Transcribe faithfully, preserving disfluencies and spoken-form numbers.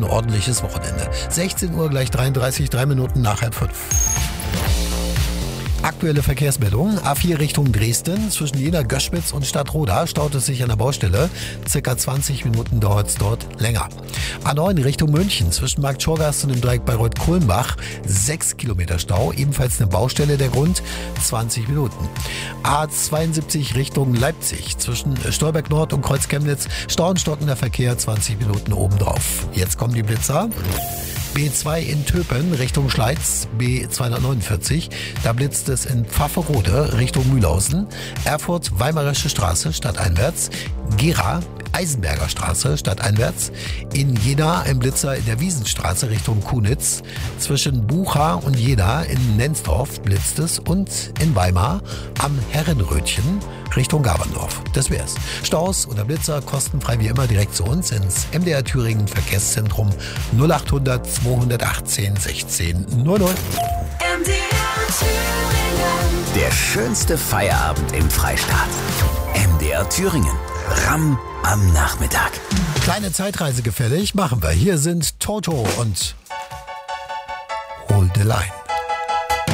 ein ordentliches Wochenende. sechzehn Uhr gleich dreiunddreißig, drei Minuten nach halb fünf. Aktuelle Verkehrsmeldungen. A vier Richtung Dresden. Zwischen Jena-Göschwitz und Stadtroda staut es sich an der Baustelle. Circa zwanzig Minuten dauert es dort länger. A neun Richtung München. Zwischen Markt Schorgast und dem Dreieck Bayreuth-Kulmbach. sechs Kilometer Stau. Ebenfalls eine Baustelle. Der Grund zwanzig Minuten. A zweiundsiebzig Richtung Leipzig. Zwischen Stolberg Nord und Kreuz Chemnitz. Stau und stockender Verkehr. zwanzig Minuten obendrauf. Jetzt kommen die Blitzer. B zwei in Töpen Richtung Schleiz, B zweihundertneunundvierzig. Da blitzt es in Pfafferode Richtung Mühlhausen. Erfurt, Weimarische Straße stadteinwärts. Gera, Eisenberger Straße stadteinwärts. In Jena ein Blitzer in der Wiesenstraße Richtung Kunitz. Zwischen Bucha und Jena in Nensdorf blitzt es. Und in Weimar am Herrenrötchen Richtung Gaberndorf. Das wär's. Staus oder Blitzer kostenfrei wie immer direkt zu uns ins M D R Thüringen Verkehrszentrum null achthundert zweihundertachtzehn sechzehn null null. M D R Thüringen. Der schönste Feierabend im Freistaat. M D R Thüringen. Ramm am Nachmittag. Kleine Zeitreise gefällig, machen wir. Hier sind Toto und Hold the Line.